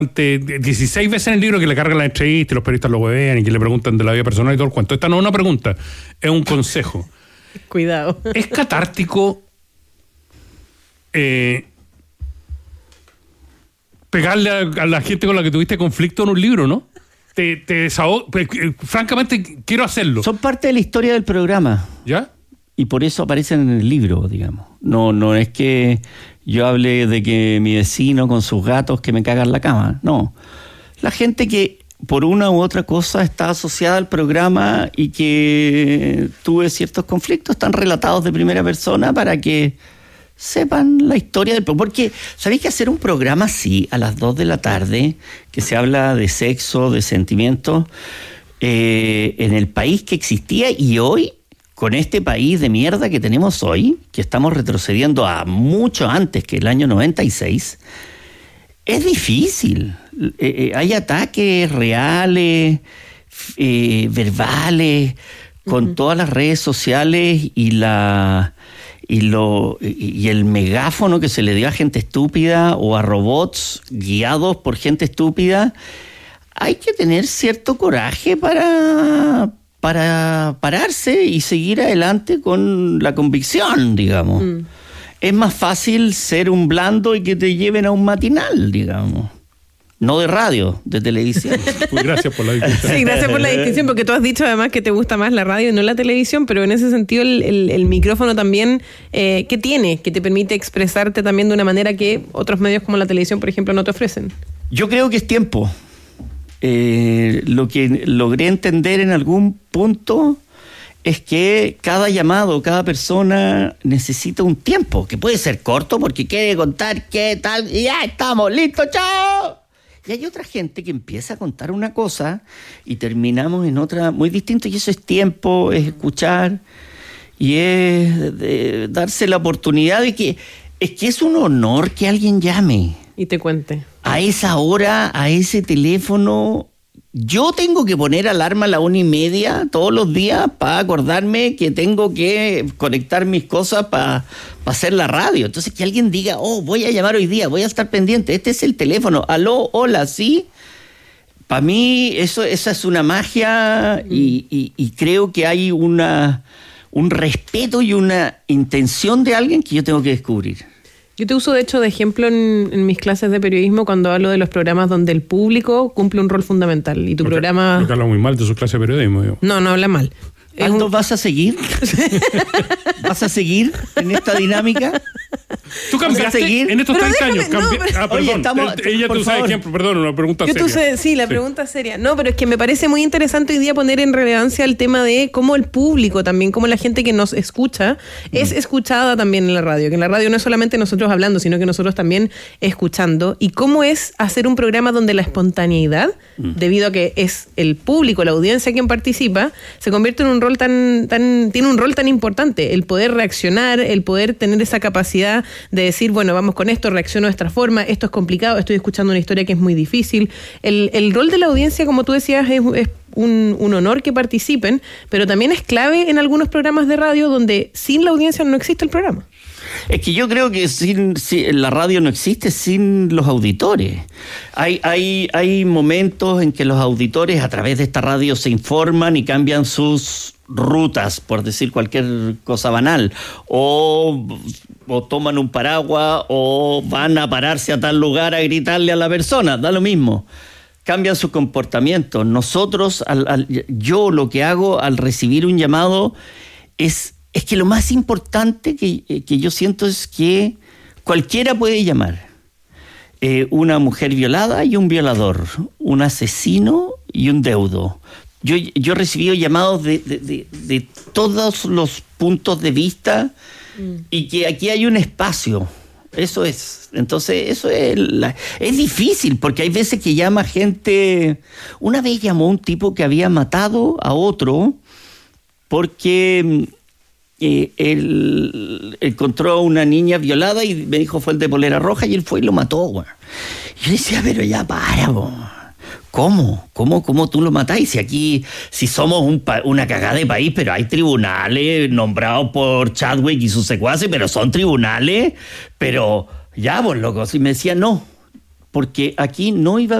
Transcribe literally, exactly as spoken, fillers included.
dieciséis veces en el libro que le cargan la entrevista y los periodistas lo huevean y que le preguntan de la vida personal y todo el cuento. Esta no es una pregunta, es un consejo. Cuidado. Es catártico eh, pegarle a, a la gente con la que tuviste conflicto en un libro, ¿no? Te, te desahogo, francamente quiero hacerlo. Son parte de la historia del programa. ¿Ya? Y por eso aparecen en el libro, digamos. No, no es que yo hable de que mi vecino con sus gatos que me cagan la cama. No. La gente que por una u otra cosa está asociada al programa y que tuve ciertos conflictos están relatados de primera persona para que sepan la historia del programa. Porque, ¿sabéis que hacer un programa así, a las dos de la tarde, que se habla de sexo, de sentimientos, eh, en el país que existía y hoy, con este país de mierda que tenemos hoy, que estamos retrocediendo a mucho antes que el año noventa y seis, es difícil. Eh, eh, hay ataques reales, eh, verbales, con uh-huh. todas las redes sociales y la... Y, lo, y el megáfono que se le dio a gente estúpida o a robots guiados por gente estúpida, hay que tener cierto coraje para, para pararse y seguir adelante con la convicción, digamos. Mm. Es más fácil ser un blando y que te lleven a un matinal, digamos. No de radio, de televisión. Pues gracias por la distinción. Sí, gracias por la distinción, porque tú has dicho además que te gusta más la radio y no la televisión, pero en ese sentido el, el, el micrófono también, eh, ¿qué tiene? Que te permite expresarte también de una manera que otros medios como la televisión, por ejemplo, no te ofrecen. Yo creo que es tiempo. Eh, lo que logré entender en algún punto es que cada llamado, cada persona necesita un tiempo, que puede ser corto porque quiere contar qué tal, y ya estamos listos, chao. Y hay otra gente que empieza a contar una cosa y terminamos en otra muy distinta, y eso es tiempo, es escuchar y es de darse la oportunidad de que es que es un honor que alguien llame y te cuente a esa hora, a ese teléfono. Yo tengo que poner alarma a la una y media todos los días para acordarme que tengo que conectar mis cosas para pa hacer la radio. Entonces que alguien diga, oh, voy a llamar hoy día, voy a estar pendiente, este es el teléfono, aló, hola, sí. Para mí eso, esa es una magia y, y, y creo que hay una, un respeto y una intención de alguien que yo tengo que descubrir. Yo te uso de hecho de ejemplo en, en mis clases de periodismo cuando hablo de los programas donde el público cumple un rol fundamental y tu porque, programa... Porque habla muy mal de su clase de periodismo. Digo. No, no habla mal. ¿Aldo, un... vas a seguir? ¿Vas a seguir en esta dinámica? ¿Tú cambiaste en estos pero treinta déjame, años? Cambi... No, pero... ah, perdón, Oye, estamos, ella te usa ejemplo, perdón, una pregunta Yo seria. Sé, sí, la sí. pregunta seria. No, pero es que me parece muy interesante hoy día poner en relevancia el tema de cómo el público también, cómo la gente que nos escucha mm. es escuchada también en la radio. Que en la radio no es solamente nosotros hablando, sino que nosotros también escuchando. Y cómo es hacer un programa donde la espontaneidad, mm. debido a que es el público, la audiencia quien participa, se convierte en un rol tan, tan tiene un rol tan importante, el poder reaccionar, el poder tener esa capacidad de decir, bueno, vamos con esto, reacciono de esta forma, esto es complicado, estoy escuchando una historia que es muy difícil. El, el rol de la audiencia, como tú decías, es, es un, un honor que participen, pero también es clave en algunos programas de radio donde sin la audiencia no existe el programa. Es que yo creo que sin, sin la radio no existe sin los auditores. Hay, hay, hay momentos en que los auditores a través de esta radio se informan y cambian sus rutas, por decir cualquier cosa banal, o, o toman un paraguas o van a pararse a tal lugar a gritarle a la persona, da lo mismo. Cambian su comportamiento. Nosotros, al, al, yo lo que hago al recibir un llamado es... Es que lo más importante que, que yo siento es que cualquiera puede llamar. Eh, una mujer violada y un violador, un asesino y un deudo. Yo, yo he recibido llamados de, de, de, de todos los puntos de vista mm. y que aquí hay un espacio. Eso es. Entonces, eso es, la, es difícil porque hay veces que llama gente... Una vez llamó un tipo que había matado a otro porque... Eh, él encontró a una niña violada y me dijo fue el de polera roja y él fue y lo mató, güey. Yo le decía, pero ya para, güey. ¿Cómo? ¿Cómo? ¿Cómo tú lo matáis? Si aquí, si somos un pa- una cagada de país, pero hay tribunales nombrados por Chadwick y sus secuaces, pero son tribunales, pero ya, vos, loco. Y me decía, no, porque aquí no iba a